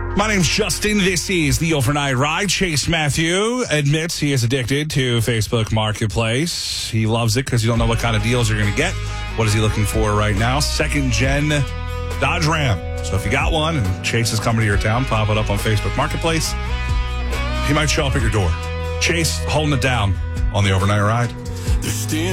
My name's Justin. This is the Overnight Ride. Chase Matthew admits he is addicted to Facebook Marketplace. He loves it because you don't know what kind of deals you're going to get. What is he looking for right now? Second-gen Dodge Ram. So if you got one and Chase is coming to your town, pop it up on Facebook Marketplace. He might show up at your door. Chase holding it down on the Overnight Ride.